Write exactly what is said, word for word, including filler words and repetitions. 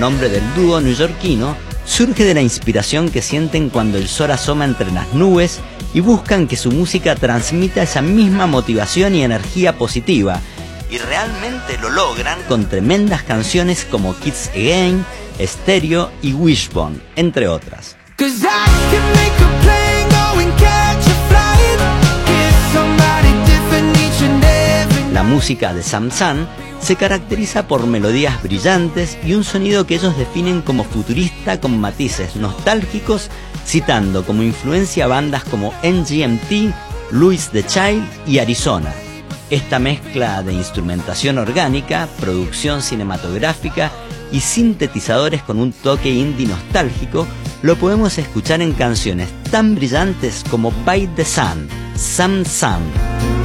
nombre del dúo neoyorquino, surge de la inspiración que sienten cuando el sol asoma entre las nubes y buscan que su música transmita esa misma motivación y energía positiva. Y realmente lo logran con tremendas canciones como Kids Again, Stereo y Wishbone, entre otras. La música de Sam Sam se caracteriza por melodías brillantes y un sonido que ellos definen como futurista con matices nostálgicos, citando como influencia bandas como M G M T, Louis the Child y Arizona. Esta mezcla de instrumentación orgánica, producción cinematográfica y sintetizadores con un toque indie nostálgico lo podemos escuchar en canciones tan brillantes como Bite the Sun, Sam Sam.